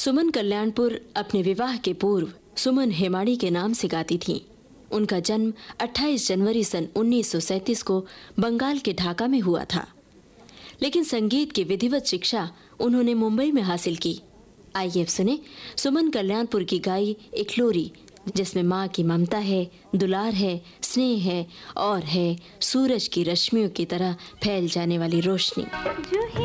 सुमन कल्याणपुर अपने विवाह के पूर्व सुमन हेमाड़ी के नाम से गाती थीं। उनका जन्म 28 जनवरी सन 1937 को बंगाल के ढाका में हुआ था, लेकिन संगीत की विधिवत शिक्षा उन्होंने मुंबई में हासिल की। आइए अब सुने सुमन कल्याणपुर की गाई एक लोरी, जिसमें माँ की ममता है, दुलार है, स्नेह है और है सूरज की रश्मियों की तरह फैल जाने वाली रोशनी।